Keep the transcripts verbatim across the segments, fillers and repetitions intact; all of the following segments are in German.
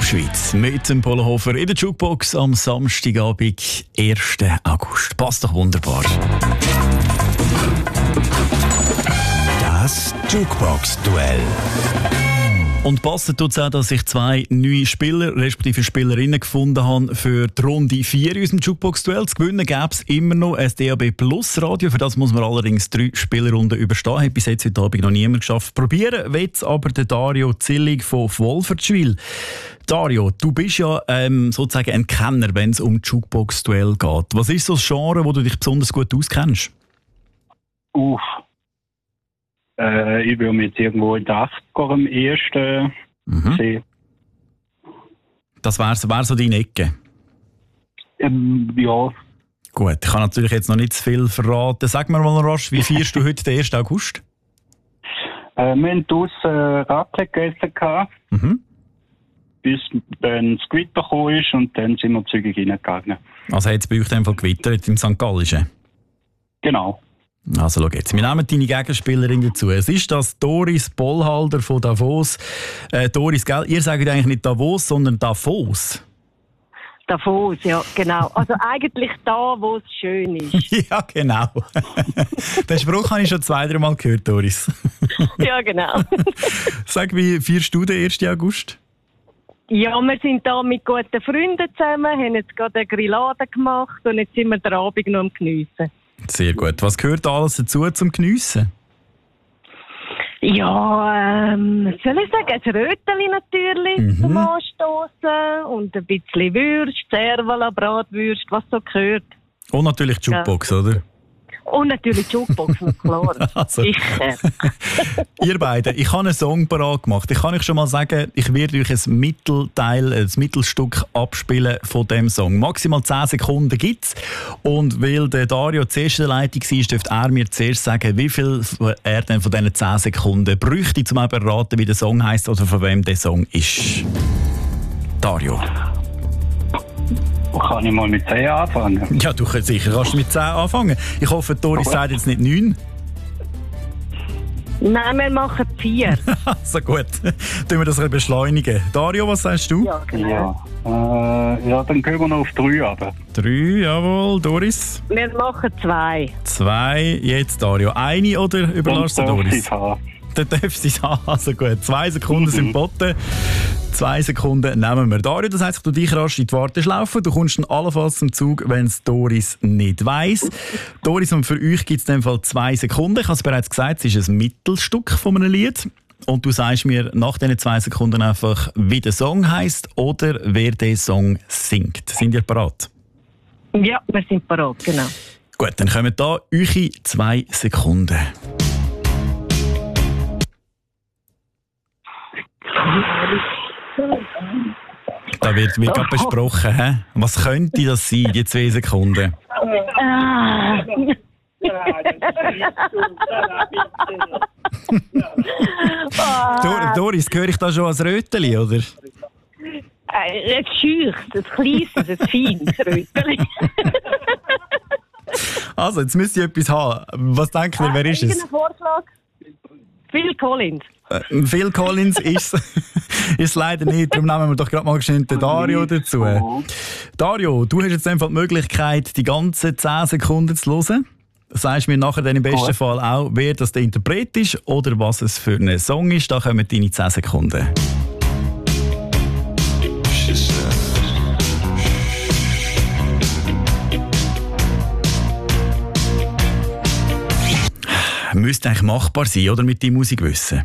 Schweiz mit dem Polohofer in der Jukebox am Samstagabend, ersten August. Passt doch wunderbar. Das Jukebox-Duell. Und passt tut es auch, dass ich zwei neue Spieler, respektive Spielerinnen gefunden habe für die Runde vier in unserem Jukebox-Duell. Zu gewinnen gäbe es immer noch ein D A B Plus Radio. Für das muss man allerdings drei Spielrunden überstehen. Hat bis jetzt heute Abend noch niemand geschafft. Probieren will es aber der Dario Zillig von Wolfertschwil. Dario, du bist ja ähm, sozusagen ein Kenner, wenn es um Jukebox-Duell geht. Was ist so das Genre, wo du dich besonders gut auskennst? Uff. Äh, ich würde mich jetzt irgendwo in den achtziger am ehesten Mhm. sehen. Das wäre wär so deine Ecke. Ähm, ja, Gut, ich kann natürlich jetzt noch nicht zu viel verraten. Sag mir mal rasch, wie feierst du heute den ersten August? äh, wir haben draussen Raclette gegessen gehabt, Mhm. bis dann das Gewitter gekommen ist und dann sind wir zügig reingegangen. Also hat es bei euch in dem Fall gewittert im Sankt Gallischen? Genau. Also schau jetzt, wir nehmen deine Gegenspielerin dazu. Es ist das Doris Bollhalder von Davos. Äh, Doris, gell? Ihr sagt eigentlich nicht Davos, sondern Davos. Davos, ja, genau. Also eigentlich da, wo es schön ist. Ja, genau. Den Spruch habe ich schon zwei, drei Mal gehört, Doris. Ja, genau. Sag, wie feierst du den ersten August? Ja, wir sind da mit guten Freunden zusammen, haben jetzt gerade eine Grillade gemacht und jetzt sind wir den Abend noch am Geniessen. Sehr gut. Was gehört alles dazu zum Geniessen? Ja, ähm, soll ich sagen, ein Röteli natürlich Mhm. zum Anstossen und ein bisschen Würst, Servala, Bratwürst, was so gehört. Und natürlich die Jukebox, oder? Und natürlich die Jukebox, na klar. Also. Sicher. Ihr beiden, ich habe einen Song parat gemacht. Ich kann euch schon mal sagen, ich werde euch ein Mittelteil, ein Mittelstück abspielen von dem Song. Maximal zehn Sekunden gibt es. Und weil der Dario zuerst in der Leitung war, dürfte er mir zuerst sagen, wie viel er denn von diesen zehn Sekunden bräuchte, um zu erraten, wie der Song heisst oder von wem der Song ist. Dario. Kann ich mal mit zehn anfangen? Ja, du kannst sicher kannst mit zehn anfangen. Ich hoffe, Doris Okay. sagt jetzt nicht neun. Nein, wir machen vier. So gut. Tun wir das ein bisschen beschleunigen. Dario, was sagst du? Ja, genau. Ja. Äh, ja, dann gehen wir noch auf drei runter. Drei, jawohl. Doris? Wir machen zwei. Zwei, jetzt Dario. Eine oder überlässt du Dann darf Doris? ich's haben. Dann darfst du es haben. Also gut, zwei Sekunden sind geboten. Zwei Sekunden nehmen wir. Dario, das heisst, du dich rasch in die Warteschlaufe. Du kommst dann allenfalls zum Zug, wenn es Doris nicht weiss. Doris, und für euch gibt es in dem Fall zwei Sekunden. Ich habe es bereits gesagt, es ist ein Mittelstück von einem Lied. Und du sagst mir nach diesen zwei Sekunden einfach, wie der Song heisst oder wer den Song singt. Sind ihr bereit? Ja, wir sind parat, genau. Gut, dann kommen da eure zwei Sekunden. Da wird, wird gerade besprochen, hä? Was könnte das sein, die zwei Sekunden? Ah. Dor Doris, höre ich da schon als Röteli, oder? Äh, ein schüchs, ein kleines, ein feines Röteli. Also, jetzt müsst ihr etwas haben. Was denkt ihr, wer ist es? Irgendein Vorschlag? Phil Collins. Äh, Phil Collins ist es leider nicht, darum nehmen wir doch gerade mal schnell den Dario dazu. Dario, du hast jetzt einfach die Möglichkeit, die ganzen zehn Sekunden zu hören. Sagst mir nachher dann im besten Gut. Fall auch, wer das der Interpret ist oder was es für ein Song ist. Da kommen deine zehn Sekunden. Müsste eigentlich machbar sein, oder? Mit deinem Musikwissen.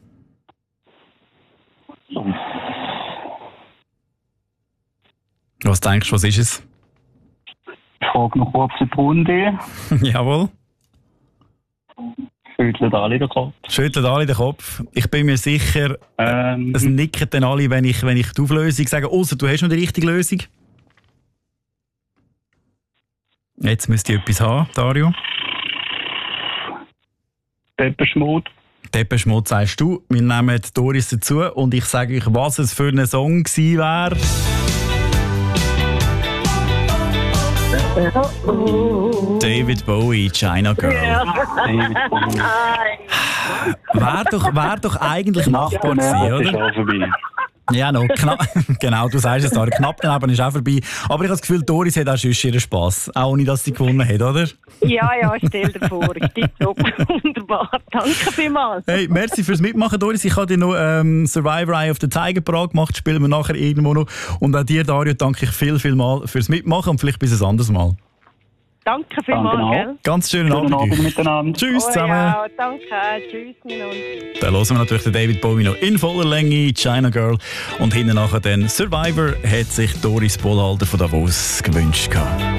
Was denkst du, was ist es? Ich frage noch kurz in die Runde. Jawohl. Schüttelt alle den Kopf. Schüttelt alle den Kopf. Ich bin mir sicher, Ähm, es nicken dann alle, wenn ich, wenn ich die Auflösung sage. Ausser du hast noch die richtige Lösung. Jetzt müsst ihr etwas haben, Dario. Pepperschmut. Depeche Mode sagst du. Wir nehmen Doris dazu und ich sage euch, was es für ein Song gewesen wäre. David Bowie, China Girl. Wäre doch, wär doch eigentlich machbar gewesen, ist oder? auch vorbei. Ja, no, knapp, genau, du sagst es, da knapp daneben ist auch vorbei. Aber ich habe das Gefühl, Doris hat auch sonst ihren Spass, auch ohne, dass sie gewonnen hat, oder? Ja, ja, stell dir vor, tipptopp, wunderbar, danke vielmals. Hey, merci fürs Mitmachen, Doris. Ich habe dir noch ähm, Survivor Eye of the Tiger parat gemacht, spielen wir nachher irgendwo noch. Und auch dir, Dario, danke ich viel, viel mal fürs Mitmachen und vielleicht bis ein anderes Mal. Danke vielmals, Danke gell? Ganz schönen Schönen Abend. Abend miteinander. Tschüss Oh, zusammen. ja, danke, tschüss miteinander. Dann hören wir natürlich den David Bowie noch in voller Länge, China Girl. Und hinten nachher dann Survivor hat sich Doris Pohlhalter von Davos gewünscht.